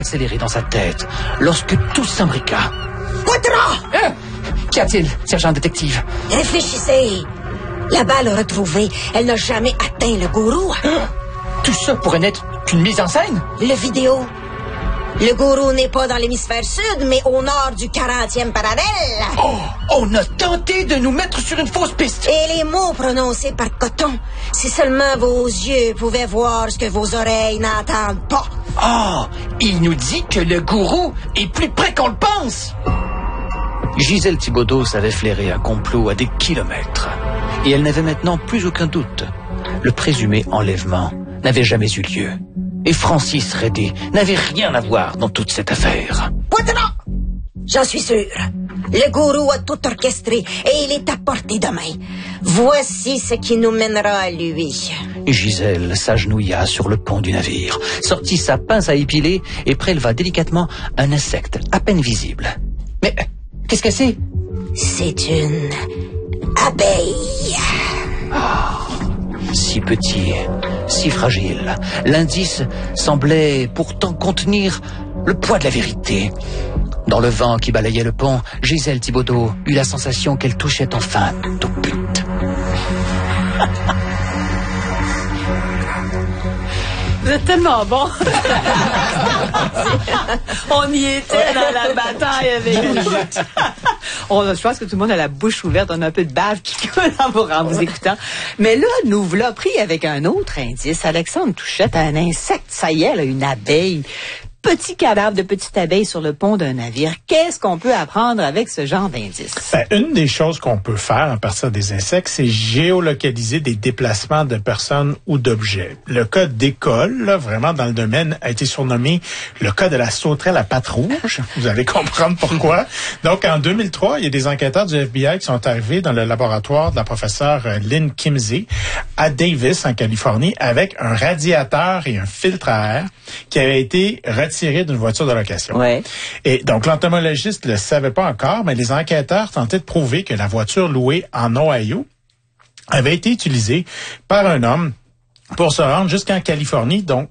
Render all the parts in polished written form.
accéléré dans sa tête lorsque tout s'imbriqua. Poitras! Qu'y a-t-il, sergent détective? Réfléchissez. La balle retrouvée, elle n'a jamais atteint le gourou. Tout ça pourrait n'être qu'une mise en scène? Le vidéo. Le gourou n'est pas dans l'hémisphère sud, mais au nord du 40e parallèle. Oh, on a tenté de nous mettre sur une fausse piste. Et les mots prononcés par Coton, si seulement vos yeux pouvaient voir ce que vos oreilles n'entendent pas. Oh, il nous dit que le gourou est plus près qu'on le pense. Gisèle Thibodeau savait flairer un complot à des kilomètres. Et elle n'avait maintenant plus aucun doute. Le présumé enlèvement n'avait jamais eu lieu. Et Francis Redé n'avait rien à voir dans toute cette affaire. Poitras! J'en suis sûr. Le gourou a tout orchestré et il est à portée de main. Voici ce qui nous mènera à lui. Gisèle s'agenouilla sur le pont du navire, sortit sa pince à épiler et préleva délicatement un insecte à peine visible. Mais qu'est-ce que c'est? C'est une abeille. Si petit, si fragile, l'indice semblait pourtant contenir le poids de la vérité. Dans le vent qui balayait le pont, Gisèle Thibodeau eut la sensation qu'elle touchait enfin au but. Vous êtes tellement bon. On y était dans la bataille avec je pense que tout le monde a la bouche ouverte. On a un peu de bave qui coule en vous écoutant. Mais là, nous voilà pris avec un autre indice. Alexandre Touchette a un insecte. Ça y est, là, une abeille. Petit cadavre de petite abeille sur le pont d'un navire. Qu'est-ce qu'on peut apprendre avec ce genre d'indice? Une des choses qu'on peut faire à partir des insectes, c'est géolocaliser des déplacements de personnes ou d'objets. Le cas d'école, là, vraiment dans le domaine, a été surnommé le cas de la sauterelle à pattes rouges. Vous allez comprendre pourquoi. Donc, en 2003, il y a des enquêteurs du FBI qui sont arrivés dans le laboratoire de la professeure Lynn Kimsey à Davis, en Californie, avec un radiateur et un filtre à air qui avaient été retiré d'une voiture de location. Ouais. Et donc, l'entomologiste ne le savait pas encore, mais les enquêteurs tentaient de prouver que la voiture louée en Ohio avait été utilisée par un homme pour se rendre jusqu'en Californie, donc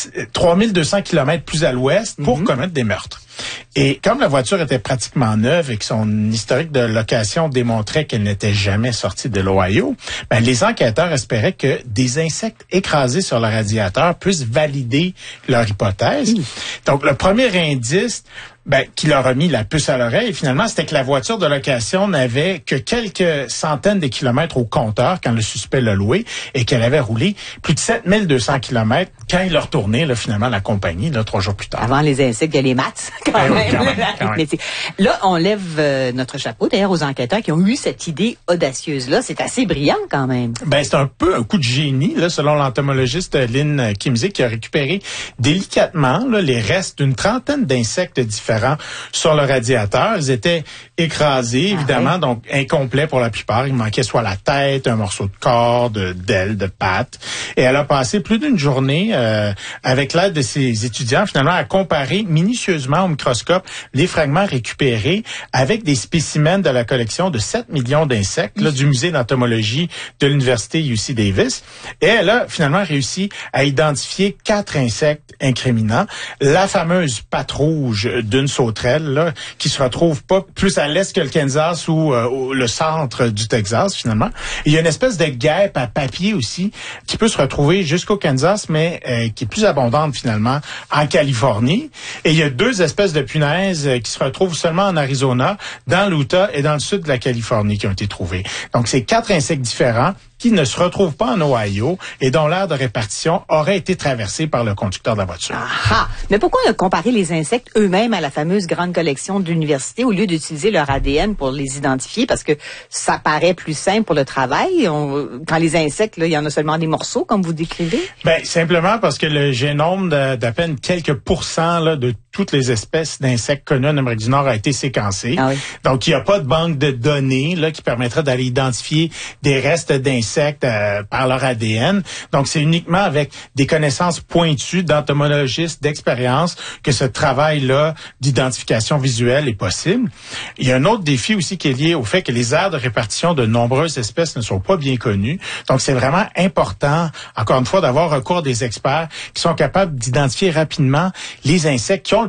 3200 kilomètres plus à l'ouest, pour commettre des meurtres. Et comme la voiture était pratiquement neuve et que son historique de location démontrait qu'elle n'était jamais sortie de l'Ohio, les enquêteurs espéraient que des insectes écrasés sur le radiateur puissent valider leur hypothèse. Donc, le premier indice qui leur a mis la puce à l'oreille, finalement, c'était que la voiture de location n'avait que quelques centaines de kilomètres au compteur quand le suspect l'a loué et qu'elle avait roulé plus de 7200 kilomètres quand il a retourné, là, finalement, la compagnie, là, 3 jours plus tard. Avant les insectes, il y a les maths, quand même. Là, on lève notre chapeau, d'ailleurs, aux enquêteurs qui ont eu cette idée audacieuse-là. C'est assez brillant, quand même. C'est un peu un coup de génie, là, selon l'entomologiste Lynn Kimsey, qui a récupéré délicatement là, les restes d'une trentaine d'insectes différents sur le radiateur. Ils étaient écrasés, évidemment, donc incomplets pour la plupart. Il manquait soit la tête, un morceau de corps, d'ailes, de pattes. Et elle a passé plus d'une journée avec l'aide de ses étudiants, finalement, à comparer minutieusement au microscope les fragments récupérés avec des spécimens de la collection de 7 millions d'insectes là, du musée d'entomologie de l'université UC Davis. Et elle a finalement réussi à identifier 4 insectes incriminants. La fameuse patte rouge d'une sauterelle là, qui se retrouve pas plus à l'est que le Kansas ou le centre du Texas, finalement. Et il y a une espèce de guêpe à papier aussi qui peut se retrouver jusqu'au Kansas, mais qui est plus abondante, finalement, en Californie. Et il y a 2 espèces de punaises qui se retrouvent seulement en Arizona, dans l'Utah et dans le sud de la Californie qui ont été trouvées. Donc, c'est 4 insectes différents qui ne se retrouvent pas en Ohio et dont l'aire de répartition aurait été traversée par le conducteur de la voiture. Ah! Mais pourquoi ne comparer les insectes eux-mêmes à la fameuse grande collection de l'université au lieu d'utiliser leur ADN pour les identifier? Parce que ça paraît plus simple pour le travail. Quand les insectes, là, il y en a seulement des morceaux, comme vous décrivez? Simplement parce que le génome d'à peine quelques pourcents là, de toutes les espèces d'insectes connues en Amérique du Nord a été séquencée. Ah oui. Donc, il n'y a pas de banque de données là qui permettrait d'aller identifier des restes d'insectes par leur ADN. Donc, c'est uniquement avec des connaissances pointues d'entomologistes d'expérience que ce travail-là d'identification visuelle est possible. Il y a un autre défi aussi qui est lié au fait que les aires de répartition de nombreuses espèces ne sont pas bien connues. Donc, c'est vraiment important, encore une fois, d'avoir recours à des experts qui sont capables d'identifier rapidement les insectes qui ont